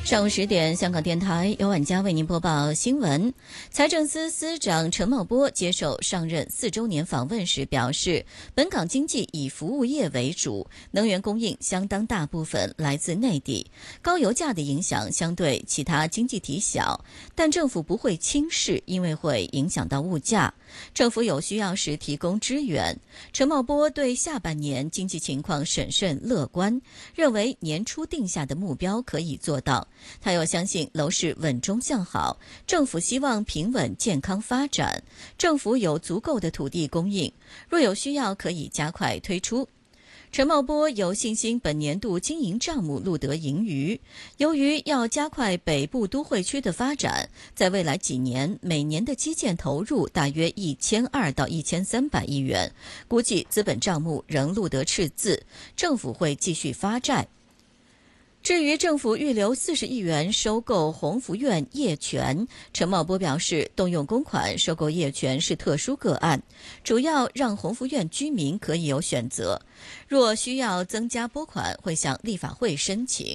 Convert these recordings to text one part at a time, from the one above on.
上午10点，香港电台由婉佳为您播报新闻。财政司司长陈茂波接受上任4周年访问时表示，本港经济以服务业为主，能源供应相当大部分来自内地，高油价的影响相对其他经济体小，但政府不会轻视，因为会影响到物价。政府有需要时提供支援。陈茂波对下半年经济情况审慎乐观，认为年初定下的目标可以做到。他又相信楼市稳中向好，政府希望平稳健康发展，政府有足够的土地供应，若有需要可以加快推出。陈茂波有信心本年度经营账目录得盈余。由于要加快北部都会区的发展，在未来几年每年的基建投入大约1200到1300亿元，估计资本账目仍录得赤字，政府会继续发债。至于政府预留40亿元收购鸿福苑业权，陈茂波表示，动用公款收购业权是特殊个案，主要让鸿福苑居民可以有选择，若需要增加拨款，会向立法会申请。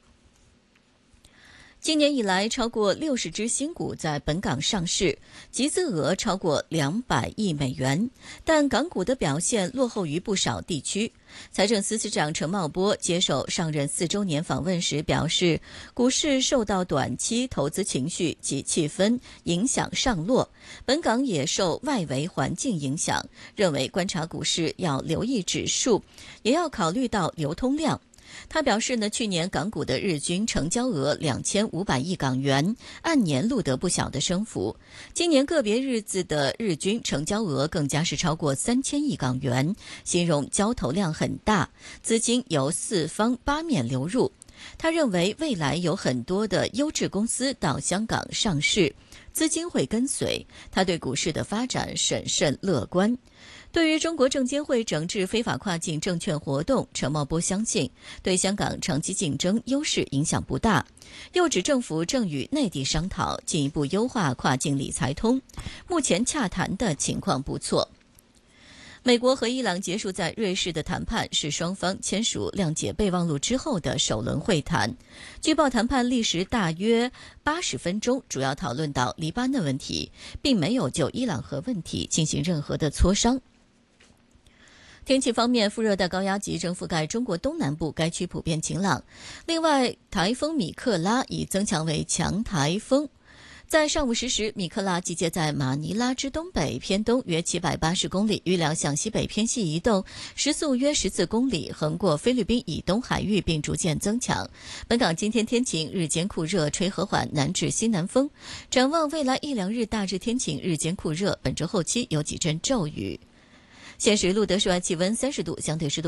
今年以来，超过60只新股在本港上市，集资额超过200亿美元，但港股的表现落后于不少地区。财政司司长陈茂波接受上任4周年访问时表示，股市受到短期投资情绪及气氛影响上落，本港也受外围环境影响，认为观察股市要留意指数，也要考虑到流通量。他表示去年港股的日均成交额2500亿港元，按年录得不小的升幅。今年个别日子的日均成交额更加是超过3000亿港元，形容交投量很大，资金由4方8面流入。他认为未来有很多的优质公司到香港上市，资金会跟随，他对股市的发展审慎乐观。对于中国证监会整治非法跨境证券活动，陈茂波相信对香港长期竞争优势影响不大，又指政府正与内地商讨进一步优化跨境理财通，目前洽谈的情况不错。美国和伊朗结束在瑞士的谈判，是双方签署谅解备忘录之后的首轮会谈。据报谈判历时大约80分钟，主要讨论到黎巴嫩问题，并没有就伊朗核问题进行任何的磋商。天气方面，副热带高压脊正覆盖中国东南部，该区普遍晴朗。另外，台风米克拉已增强为强台风。在上午10时，米克拉集结在马尼拉之东北偏东约780公里，预料向西北偏西移动，时速约14公里，横过菲律宾以东海域并逐渐增强。本港今天天晴，日间酷热，吹和缓南至西南风。展望未来1-2日大致天晴，日间酷热，本周后期有几阵骤雨。现时录得室外气温30度，相对湿度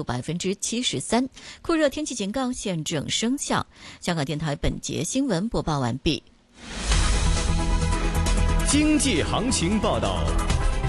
73%，酷热天气警告现正生效。香港电台本节新闻播报完毕。 经济行情报道。